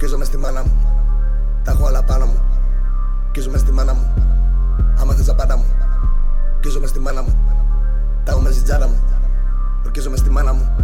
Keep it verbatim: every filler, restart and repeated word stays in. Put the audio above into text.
Ορκίζομαι στη μάνα μου. Τα έχω όλα πάνω μου. Ορκίζομαι στη μάνα μου. Άμα θες τα πάντα μου. Ορκίζομαι στη μάνα μου. Τα έχω μέσα στην τσάντα μου. Ορκίζομαι στη μάνα μου.